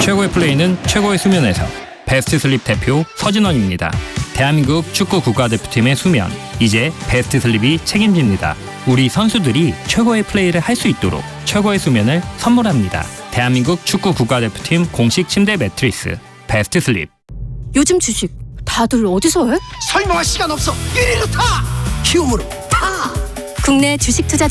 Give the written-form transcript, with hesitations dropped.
최고의 플레이는 최고의 수면에서. 베스트 슬립 대표 서진원입니다. 대한민국 축구 국가대표팀의 수면, 이제 베스트 슬립이 책임집니다. 우리 선수들이 최고의 플레이를 할 수 있도록 최고의 수면을 선물합니다. 대한민국 축구 국가대표팀 공식 침대 매트리스 베스트 슬립. 요즘 주식 다들 어디서 해? 설명할 시간 없어. 1일로 타. 키움으로 타. 국내 주식 투자